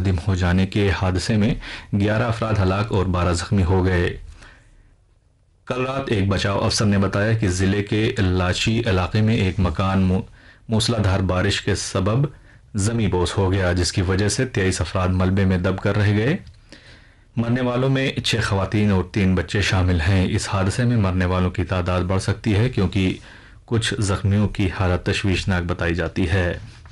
منہدم ہو جانے کے حادثے میں 11 افراد ہلاک اور 12 زخمی ہو گئے۔ کل رات ایک بچاؤ افسر نے بتایا کہ ضلع کے لاچی علاقے میں ایک مکان موسلا دھار بارش کے سبب زمیں بوس ہو گیا، جس کی وجہ سے 23 افراد ملبے میں دب کر رہ گئے۔ مرنے والوں میں 6 خواتین اور 3 بچے شامل ہیں۔ اس حادثے میں مرنے والوں کی تعداد بڑھ سکتی ہے کیونکہ کچھ زخمیوں کی حالت تشویشناک بتائی جاتی ہے۔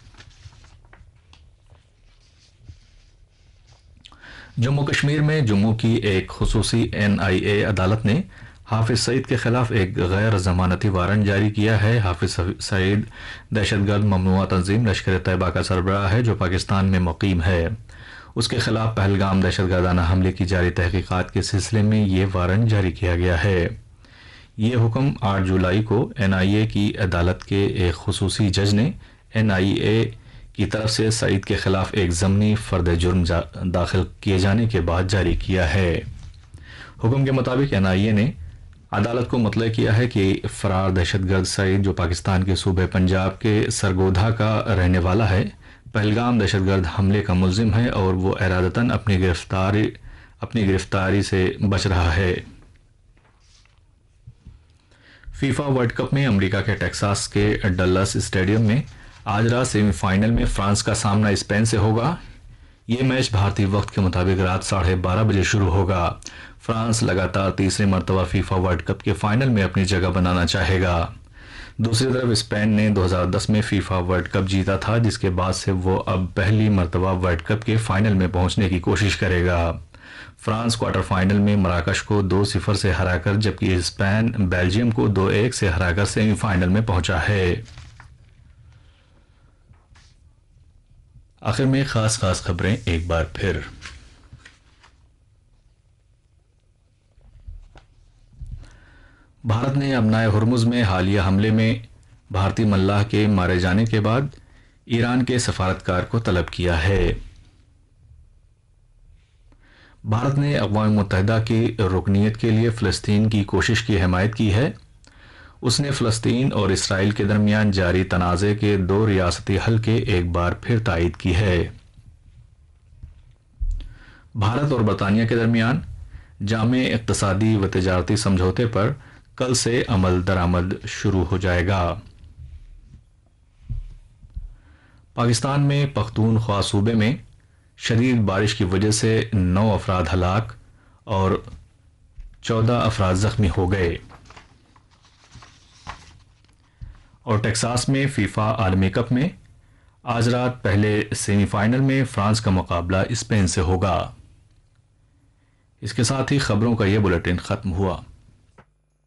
جموں کشمیر میں جموں کی ایک خصوصی NIA عدالت نے حافظ سعید کے خلاف ایک غیر ضمانتی وارنٹ جاری کیا ہے۔ حافظ سعید دہشت گرد ممنوعہ تنظیم لشکر طیبہ کا سربراہ ہے جو پاکستان میں مقیم ہے۔ اس کے خلاف پہلگام دہشت گردانہ حملے کی جاری تحقیقات کے سلسلے میں یہ وارنٹ جاری کیا گیا ہے۔ یہ حکم 8 جولائی کو NIA کی عدالت کے ایک خصوصی جج نے NIA کی طرف سے سعید کے خلاف ایک ضمنی فرد جرم داخل کیے جانے کے بعد جاری کیا ہے۔ حکم کے مطابق NIA نے عدالت کو مطلع کیا ہے کہ فرار دہشت گرد سعید جو پاکستان کے صوبے پنجاب کے سرگودھا کا رہنے والا ہے، پہلگام دہشت گرد حملے کا ملزم ہے اور وہ ارادتاً اپنی گرفتاری سے بچ رہا ہے۔ فیفا ورلڈ کپ میں امریکہ کے ٹیکساس کے ڈلس اسٹیڈیم میں آج رات سیمی فائنل میں فرانس کا سامنا اسپین سے ہوگا۔ یہ میچ بھارتی وقت کے مطابق رات 12:30 بجے شروع ہوگا۔ فرانس لگاتار تیسری مرتبہ فیفا ورلڈ کپ کے فائنل میں اپنی جگہ بنانا چاہے گا۔ دوسری طرف اسپین نے 2010 میں فیفا ورلڈ کپ جیتا تھا، جس کے بعد سے وہ اب پہلی مرتبہ ورلڈ کپ کے فائنل میں پہنچنے کی کوشش کرے گا۔ فرانس کوارٹر فائنل میں مراکش کو 2-0 سے ہرا کر، جبکہ اسپین بیلجیم کو 2-1 سے ہرا کر سیمی فائنل میں پہنچا ہے۔ آخر میں خاص خبریں ایک بار پھر۔ بھارت نے ابنائے ہرمز میں حالیہ حملے میں بھارتی ملاح کے مارے جانے کے بعد ایران کے سفارتکار کو طلب کیا ہے۔ بھارت نے اقوام متحدہ کی رکنیت کے لیے فلسطین کی کوشش کی حمایت کی ہے۔ اس نے فلسطین اور اسرائیل کے درمیان جاری تنازع کے 2 ریاستی حل کے ایک بار پھر تائید کی ہے۔ بھارت اور برطانیہ کے درمیان جامع اقتصادی و تجارتی سمجھوتے پر کل سے عمل درآمد شروع ہو جائے گا۔ پاکستان میں پختونخوا صوبے میں شدید بارش کی وجہ سے 9 افراد ہلاک اور 14 افراد زخمی ہو گئے۔ اور ٹیکساس میں فیفا عالمی کپ میں آج رات پہلے سیمی فائنل میں فرانس کا مقابلہ اسپین سے ہوگا۔ اس کے ساتھ ہی خبروں کا یہ بلیٹن ختم ہوا۔